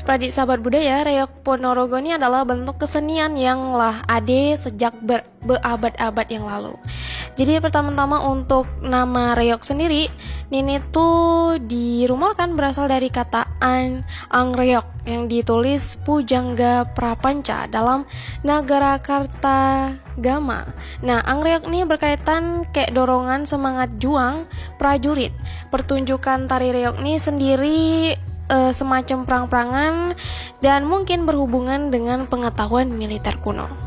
Pradik sahabat budaya, reok Ponorogo ini adalah bentuk kesenian yang lah ada sejak berabad-abad yang lalu. Jadi pertama-tama untuk nama reok sendiri, ini tuh dirumorkan berasal dari kata angreok yang ditulis Pujangga Prapanca dalam Nagara Kartagama. Nah, angreok ini berkaitan kayak dorongan semangat juang prajurit. Pertunjukan tari reok ini sendiri semacam perang-perangan dan mungkin berhubungan dengan pengetahuan militer kuno.